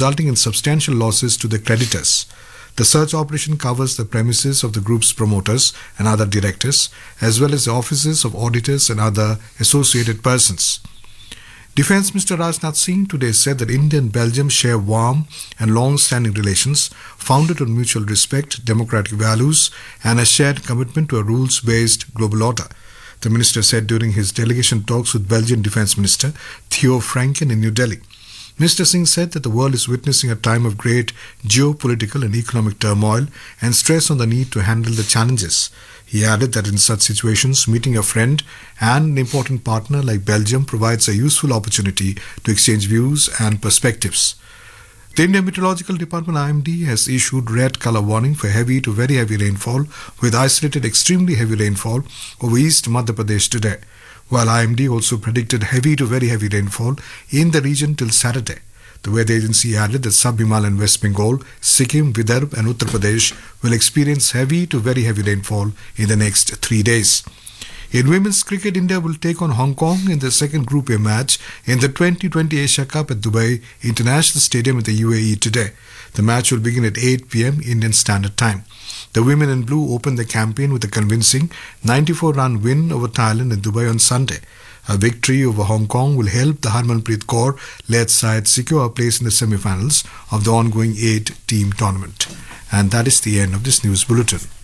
resulting in substantial losses to the creditors. The search operation covers the premises of the group's promoters and other directors, as well as the offices of auditors and other associated persons. Defence Minister Rajnath Singh today said that India and Belgium share warm and long-standing relations founded on mutual respect, democratic values and a shared commitment to a rules-based global order. The minister said during his delegation talks with Belgian Defence Minister Theo Franken in New Delhi. Mr. Singh said that the world is witnessing a time of great geopolitical and economic turmoil and stress on the need to handle the challenges. He added that in such situations, meeting a friend and an important partner like Belgium provides a useful opportunity to exchange views and perspectives. The Indian Meteorological Department IMD has issued red color warning for heavy to very heavy rainfall with isolated extremely heavy rainfall over East Madhya Pradesh today, while IMD also predicted heavy to very heavy rainfall in the region till Saturday. The weather agency added that Sub-Himalayan West Bengal, Sikkim, Vidarbha and Uttar Pradesh will experience heavy to very heavy rainfall in the next 3 days. In women's cricket, India will take on Hong Kong in the second Group A match in the 2020 Asia Cup at Dubai International Stadium in the UAE today. The match will begin at 8 p.m. Indian Standard Time. The women in blue opened the campaign with a convincing 94-run win over Thailand in Dubai on Sunday. A victory over Hong Kong will help the Harmanpreet Kaur-led side secure a place in the semi-finals of the ongoing 8-team tournament. And that is the end of this news bulletin.